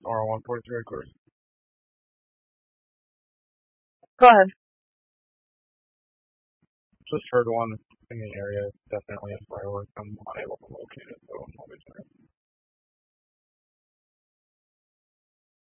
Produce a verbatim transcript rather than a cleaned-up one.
R one forty-three, of course. Go ahead. Just heard one in the area. Definitely a firework. I'm unable to locate it.